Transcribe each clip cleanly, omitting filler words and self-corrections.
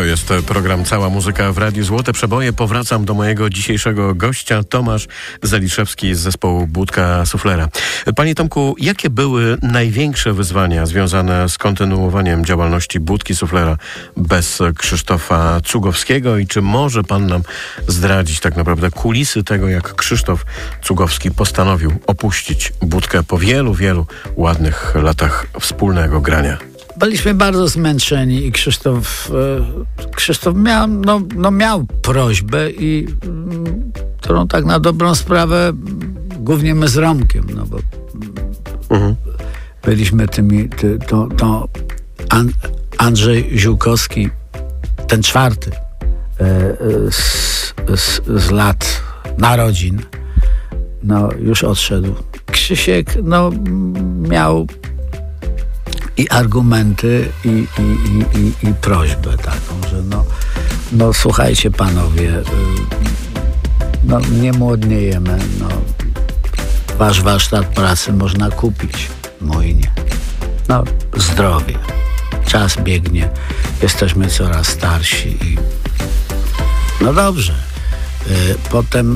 To jest program Cała Muzyka w Radiu Złote Przeboje. Powracam do mojego dzisiejszego gościa, Tomasz Zaliszewski z zespołu Budka Suflera. Panie Tomku, jakie były największe wyzwania związane z kontynuowaniem działalności Budki Suflera bez Krzysztofa Cugowskiego i czy może pan nam zdradzić tak naprawdę kulisy tego, jak Krzysztof Cugowski postanowił opuścić Budkę po wielu, wielu ładnych latach wspólnego grania? Byliśmy bardzo zmęczeni i Krzysztof miał prośbę, którą tak na dobrą sprawę głównie my z Romkiem, bo byliśmy Andrzej Ziółkowski, ten czwarty z lat narodzin, już odszedł. Krzysiek miał i argumenty i prośbę taką, że słuchajcie panowie, nie młodniejemy, wasz warsztat pracy można kupić, mój nie. Zdrowie, czas biegnie, jesteśmy coraz starsi i dobrze. Potem,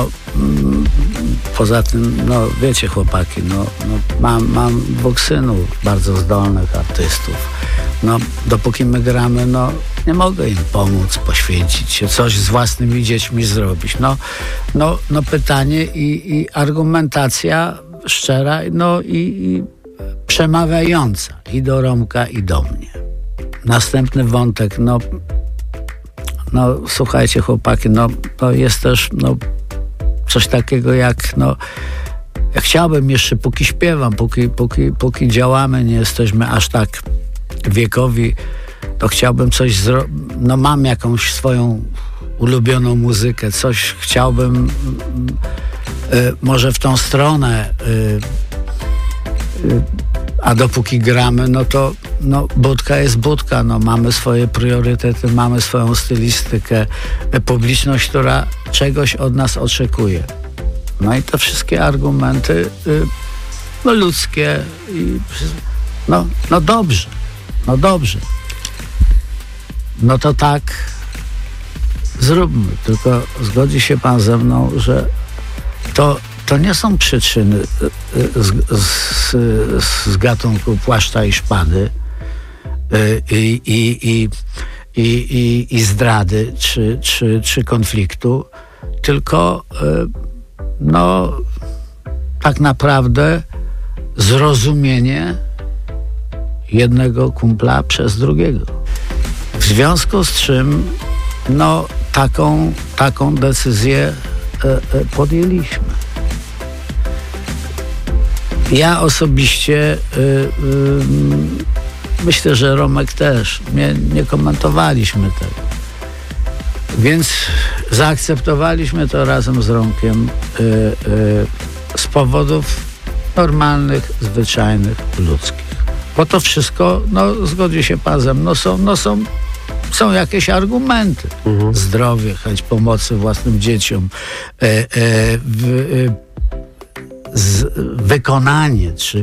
poza tym, wiecie chłopaki, mam dwóch synów, bardzo zdolnych artystów. Dopóki my gramy, nie mogę im pomóc, poświęcić się, coś z własnymi dziećmi zrobić. Pytanie i argumentacja szczera, i przemawiająca i do Romka, i do mnie. Następny wątek, słuchajcie chłopaki, to jest też coś takiego jak ja chciałbym jeszcze, póki śpiewam, póki działamy, nie jesteśmy aż tak wiekowi, to chciałbym coś mam jakąś swoją ulubioną muzykę, coś chciałbym może w tą stronę, a dopóki gramy, to Budka jest Budka, mamy swoje priorytety, mamy swoją stylistykę, publiczność, która czegoś od nas oczekuje. I te wszystkie argumenty ludzkie i dobrze, to tak zróbmy, tylko zgodzi się pan ze mną, że to nie są przyczyny z gatunku płaszcza i szpady i zdrady czy konfliktu, tylko tak naprawdę zrozumienie jednego kumpla przez drugiego. W związku z czym taką decyzję podjęliśmy. Ja osobiście myślę, że Romek też. Nie komentowaliśmy tego. Więc zaakceptowaliśmy to razem z Romkiem z powodów normalnych, zwyczajnych, ludzkich. Bo to wszystko, zgodzi się pan ze mną, są jakieś argumenty. Zdrowie, chęć pomocy własnym dzieciom, wykonanie, czy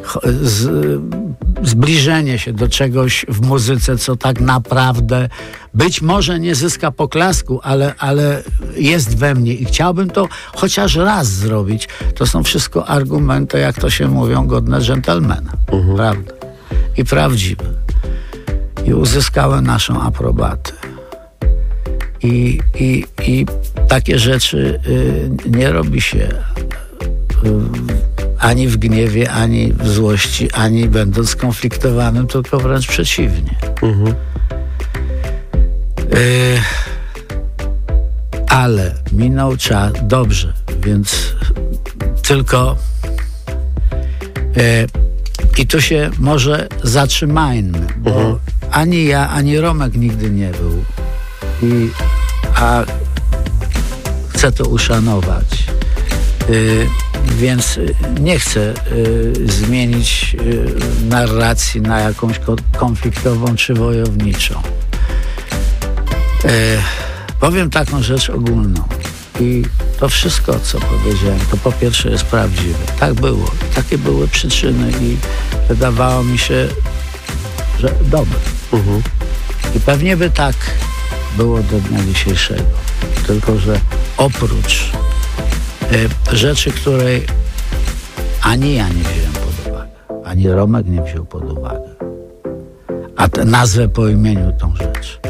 zbliżenie się do czegoś w muzyce, co tak naprawdę być może nie zyska poklasku, ale jest we mnie i chciałbym to chociaż raz zrobić. To są wszystko argumenty, jak to się mówią, godne dżentelmena. Prawda? I prawdziwe. I uzyskały naszą aprobatę. I takie rzeczy nie robi się ani w gniewie, ani w złości, ani będąc skonfliktowanym, tylko wręcz przeciwnie. Ale minął czas, dobrze, więc tylko i tu się może zatrzymajmy, bo ani ja, ani Romek nigdy nie był, a chcę to uszanować. Więc nie chcę zmienić narracji na jakąś konfliktową czy wojowniczą. Powiem taką rzecz ogólną. I to wszystko, co powiedziałem, to po pierwsze jest prawdziwe. Tak było. Takie były przyczyny i wydawało mi się, że dobre. I I pewnie by tak było do dnia dzisiejszego. Tylko że oprócz rzeczy, której ani ja nie wziąłem pod uwagę, ani Romek nie wziął pod uwagę, a nazwę po imieniu tą rzecz,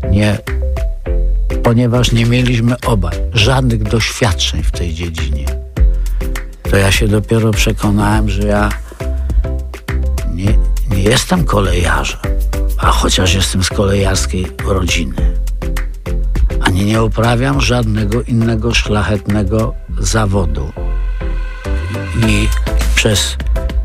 ponieważ nie mieliśmy obaj żadnych doświadczeń w tej dziedzinie, to ja się dopiero przekonałem, że ja nie jestem kolejarzem, a chociaż jestem z kolejarskiej rodziny, ani nie uprawiam żadnego innego szlachetnego zawodu. I przez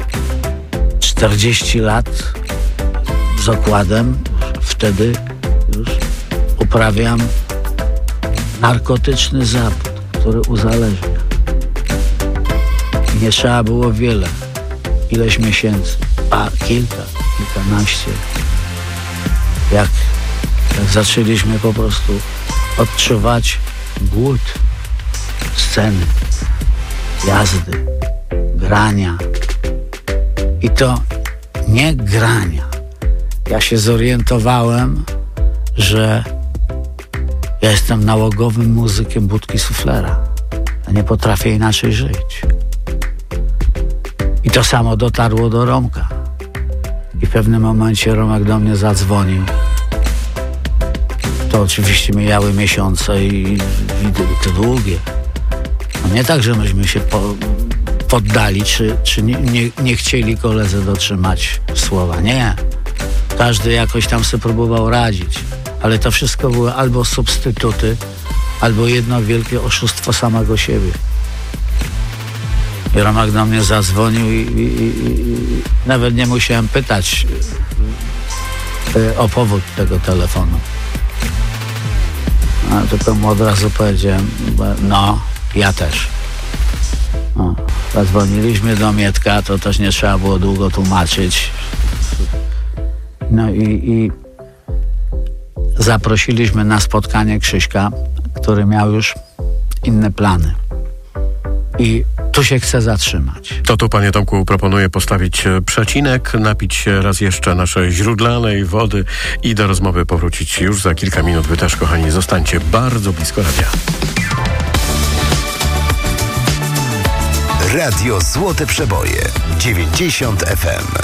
40 lat z okładem wtedy już uprawiam narkotyczny zawód, który uzależnia. I nie trzeba było wiele, ileś miesięcy, kilkanaście. Jak zaczęliśmy po prostu odczuwać głód sceny, jazdy, grania. I to nie grania. Ja się zorientowałem, że ja jestem nałogowym muzykiem budki Suflera. Ja nie potrafię inaczej żyć. I to samo dotarło do Romka. I w pewnym momencie Romek do mnie zadzwonił. To oczywiście mijały miesiące i to długie. No nie tak, że myśmy się poddali, czy nie chcieli koledze dotrzymać słowa. Nie. Każdy jakoś tam sobie próbował radzić. Ale to wszystko były albo substytuty, albo jedno wielkie oszustwo samego siebie. I Romek do mnie zadzwonił i nawet nie musiałem pytać o powód tego telefonu. A tylko mu od razu powiedziałem, no, ja też. No, zadzwoniliśmy do Mietka, to też nie trzeba było długo tłumaczyć. No i zaprosiliśmy na spotkanie Krzyśka, który miał już inne plany. I tu się chce zatrzymać. To tu, panie Tomku, proponuję postawić przecinek, napić się raz jeszcze naszej źródlanej wody i do rozmowy powrócić już za kilka minut. Wy też, kochani, zostańcie bardzo blisko radia. Radio Złote Przeboje 90 FM.